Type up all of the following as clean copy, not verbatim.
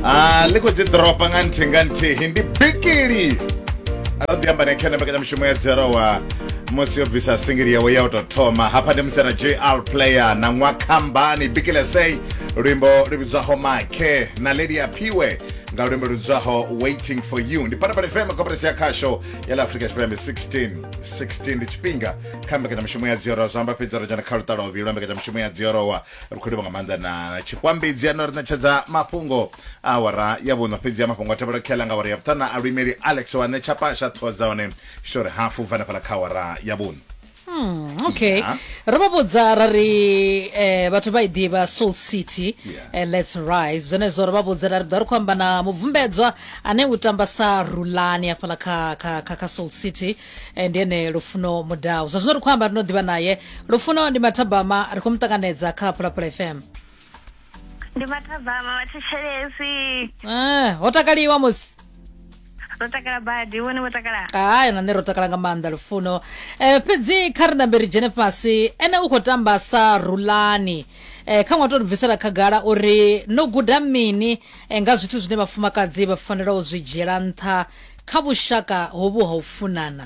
Liko dzi dropa nga nthihi ndi bikili aradiamba nekhana mbekanya mushumo ya zero wa musi obvisa singili yawe ya utothoma hapa ndi msana JR player na Nwakhambani bikile say rimbo libizwaho make na Lady Apiwe nga rimbo libizwaho waiting for you ndi pana FM koperasi ya kasho ya la Africa Spring 16 ndi chipinga kamba kana mushumo ya zero zamba pedzero jana khalutalo bilambe kana mushumo ya zero wa rukhulibwa ngamanda na chikwambidzi ano rina chadza mapungo awara yabona pedzi ya mapungo atabakela nga wari yaptana arimeri Alex wa nechapasha twazaone shore hafu vana pala kawara yabona. Okay. Yeah. Rababodza rari batho ba idiba Soul City Let's Rise zone zo rababodza rari dar kwamba na muvumbedzwa ane utambasa Rulani afala ka Soul City ndene Lufuno Mudau zo kwamba no diba naye Lufuno ndi matabama arikomtakanedza ka Pula FM ndi matabama watshelezi otakaliwa musi rotakala badi wone wotakala na ne rotakala ngamanda Lufuno pedzi karina mberi jene pasi ene ukotamba sa Rulani kangwa to bvisela kagala uri no guda mini nga zwithu zwine bafumakadzi bafanela u zwijela ntha kha bushaka hobu haufunana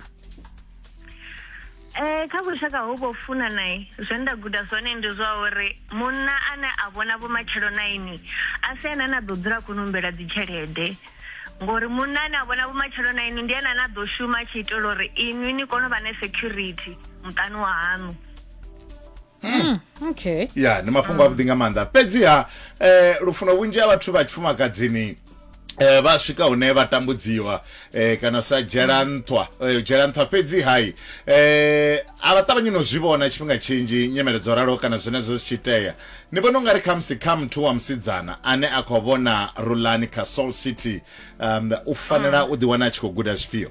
kha bushaka hobu funana zwenda guda zone ndi zwa uri munna ane abona bo matshelo 9 asena na dodzira kunumbela dzitshelede ngori munana abona bumatshelo 9 ndi ana na do shuma tshitolo ri inwi ni kono bane security mutani wa hanu. Okay. Yeah, ni mafungo abudinga manda pedzi ya Lufuno vunji ya bathu ba chifumakadzini vashika une vatambudziwa kana sa jeranthwa pedzi hai avatavanyino zvivona chifhinga chinji nyemeledzo raro kana zvone zvichiteya ni vona ungari khamsi muthu wa musidzana ane akhovona Rulani ka Soul City ufanela u ḓiwana a tshi khou guda zwifhio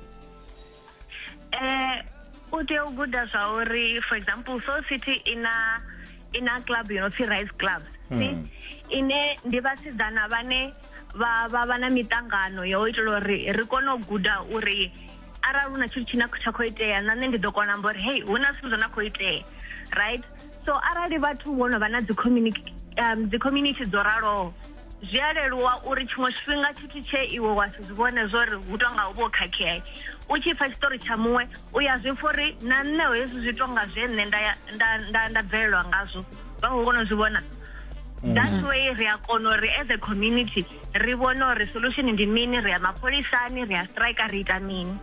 u tea u guda zwa uri for example Soul City ina club Rise Club ine ndi vhasidzana vhane va na mitangano yo itela uri ri kone u guda uri arali una tshithu tshina tsha khou itea na nṋe ndi ḓo kona mbori hey huna zwithu zwa na khou itea right so arali vhathu vhono vha na dzi community dzo raloho zwi a leluwa uri tshiṅwe tshifhinga tshithu tshe iwe wa si zwivhone zwori hu tonga u vho khakhea u tshi pfa tshitori tsha muṅwe u ya zwi pfa uri na nṋe hezwi zwi tonga zwe nṋe nda bvelelwa ngazwo vha khou kona u zwi vhona. That's why ri a kono ri as a community ri vona ri solution ndi mini ri ya mapholisani ri ya strike ri ita mini.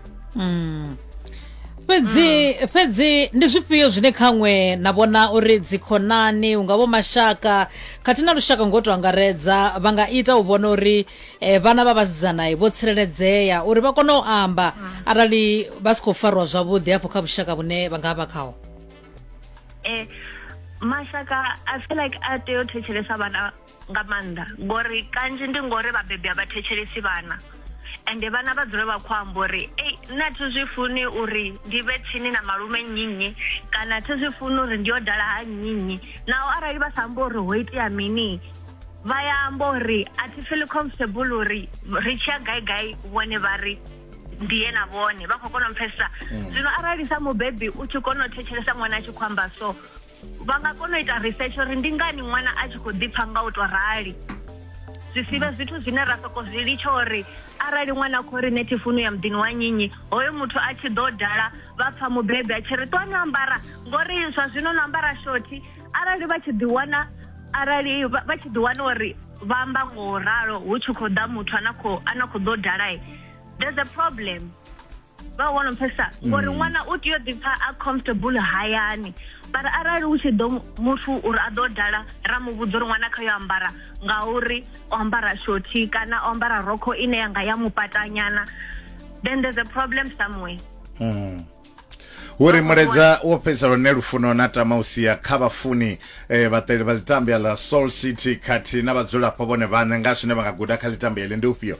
Pedzi ndi zwifhio zwine khaṅwe na vhona uri dzikhonani ungavho mashaka khathina lushaka ngoto angaredza vanga ita u vhona uri vhana vha vhasidzana vho tsireledzea uri vha kone u amba arali vha si khou farwa zwavhuḓi hafho kha vhushaka vhune vha nga vha khaho. Mashaka I feel like a tea u thetshelesa vhana nga maanḓa ngori kanzhi ndi ngori vhabebi a vha thetshelesi vhana ende vhana vha dzule vha khou amba uri nṋe thi zwi funi uri ndi vhe tsini na malume nyinyi kana thi zwi funi uri ndi yo dala ha nyinyi naho arali vha sa amba uri ho itea mini vha ya amba uri a thi feel comfortable uri ri tshi ya gai vhone vha ri ndiye na vhone vha khou kona u mpfhesesa zwino arali sa mubebi u tshi kona u thetshelesa ṅwana a tshi khou amba so vha nga kona u ita research uri ndi ngani ṅwana a tshi khou ḓipfa nga u tou rali zwi si vhe zwithu zwine ra soko zwi litsha uri arali ṅwana khou ri neti funu ya muḓini wa nyinyi hoyo muthu a tshi ḓo dala vha pfa mubebi a tshi ri ṱuwani u ambara ngori zwa zwino no ambara shoti arali vha tshi ḓiwana uri vha amba ngo ralo hu tshi khou ḓa muthu ana khou ḓo dala there's a problem vha wana mpfesa ngori ṅwana u tea u ḓipfa a comfortable hayani but arali u tshi ḓo muthu uri a ḓo dala ra muvhudza uri ṅwana kha yo ambara ngauri o ambara shoti kana o ambara rokho ine yanga ya mupatanyana then there's a problem somewhere. Uri muredza wo pesa lone Lufuno na tama usia kha vhafuni vhaṱeli vha ḽitambi la Soul City khathi na vhadzulapo vhone vhaṋe nga zwine vha nga guda kha ḽitambi heḽi ndi ufhio?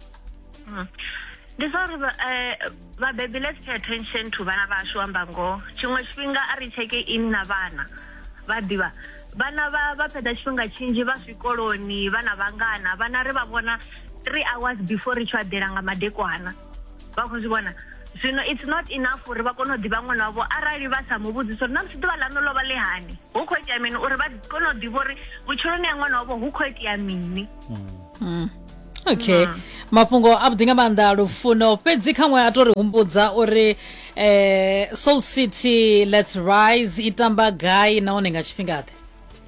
Ndi zwa uri vhabebi let's pay attention to vhana vhashu amba ngoho tshiṅwe tshifhinga a ri cheke in na vhana vha ḓivha vhana vha fhedza tshifhinga tshinzhi vha zwikoloni vhana vhangana vhana ri vha vhona 3 hours before ri tshi eḓela nga madekwana vha khou zwi vhona zwino it's not enough uri vha kone u ḓivha ṅwana wavho arali vha sa muvhudzisa uri na musi ḓuvha ḽa no ḽo vha ḽi hani hu khou itea mini uri vha kone u ḓivha uri vhutshiloni ha ṅwana wavho hu khou itea mini. Okay, mafhungo a vhuḓi nga maanḓa Lufuno, fhedzi kha ṅwe a tou ri humbudza uri Soul City Let's Rise i tamba gai nahone nga tshifhinga ḓe?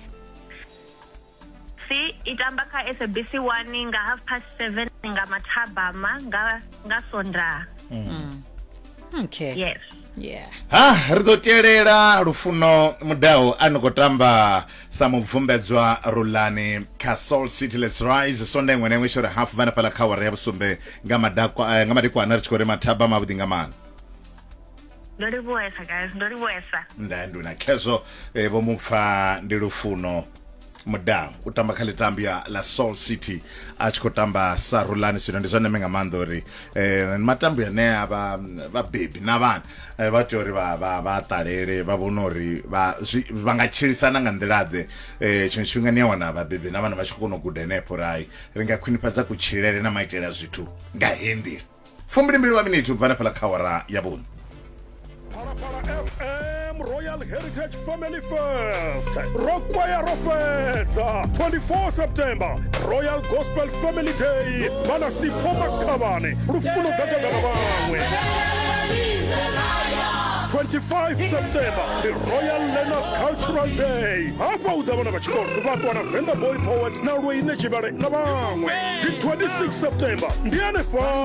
I tamba kha SABC 1 nga 7:30 nga mathabama nga Sondaha. Okay. Yes. Yeah. ri ḓo tielela Lufuno Mudau ano khou tamba sa mubvumbedzwa rulani kha Soul City Let's Rise Sondaha iṅwe na iṅwe tsho ri hafu vhana phala kha awara ya vhusumbe nga madekwana ri tshi khou ri mathaba mavhuḓi nga maanḓa. Ndo livhuwesa guys, ndo livhuwesa. Nduna khezo vho mupfa ndi Lufuno Mudau u tamba kha litambia la Soul City a tshi khou tamba sa rulani zwino ndi zwone nga maanḓa uri matambo ane vha baby na vhana vha tea uri vha ṱalele vha vhone uri vha nga tshilisana nga nḓila ḓe tshiṅwe tshifhinga ni a wana vhabebi na vhana vha tshi khou kona u guda henefho rai ri nga khwinifhadza kutshilele na maitele a zwithu nga heyi nḓila 22 minutes u bva hanefhaḽa kha awara ya vhuṋa. FM Royal Heritage Family First. Rokwaya Rofedza 24 September Royal Gospel Family Day. Bana Sipho Makhabane Lufuno Gagagana bangwe. 25 September the Royal Learners Cultural Day. Hapa udabona bachikoro batwana Venda Boy Poet na Rweyne Chibare na bangwe. 26 September Ndiane